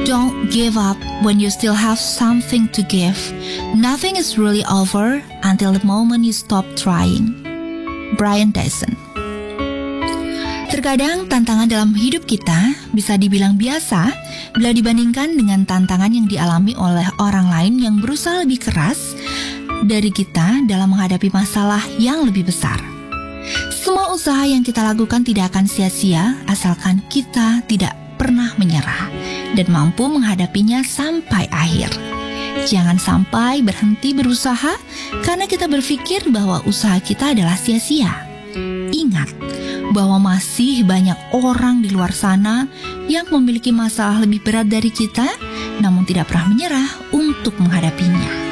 Don't give up when you still have something to give. Nothing is really over until the moment you stop trying. Brian Dyson. Terkadang tantangan dalam hidup kita bisa dibilang biasa bila dibandingkan dengan tantangan yang dialami oleh orang lain yang berusaha lebih keras dari kita dalam menghadapi masalah yang lebih besar. Semua usaha yang kita lakukan tidak akan sia-sia asalkan kita tidak pernah menyerah dan mampu menghadapinya sampai akhir. Jangan sampai berhenti berusaha karena kita berpikir bahwa usaha kita adalah sia-sia. Ingat bahwa masih banyak orang di luar sana yang memiliki masalah lebih berat dari kita, namun tidak pernah menyerah untuk menghadapinya.